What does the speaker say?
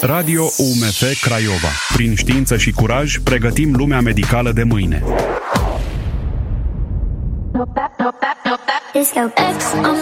Radio UMF Craiova. Prin știință și curaj, pregătim lumea medicală de mâine.